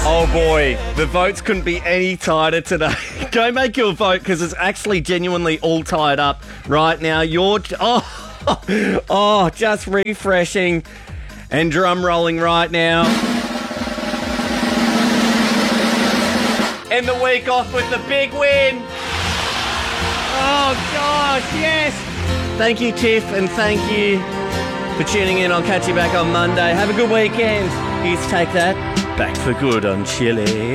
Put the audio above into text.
Oh boy, the votes couldn't be any tighter today. Go make your vote because it's actually genuinely all tied up right now. Just refreshing and drum rolling right now. End the week off with the big win. Oh gosh, yes. Thank you, Tiff, and thank you for tuning in. I'll catch you back on Monday. Have a good weekend. Here's Take That. Back for good on Chili.